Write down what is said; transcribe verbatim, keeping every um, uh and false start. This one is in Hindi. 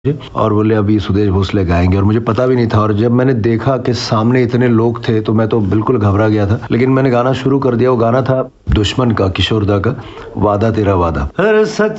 और बोले अभी सुदेश भोसले गाएंगे और मुझे पता भी नहीं था। और जब मैंने देखा कि सामने इतने लोग थे तो मैं तो बिल्कुल घबरा गया था, लेकिन मैंने गाना शुरू कर दिया। वो गाना था दुश्मन का, किशोर दा का, वादा तेरा वादा। हर सच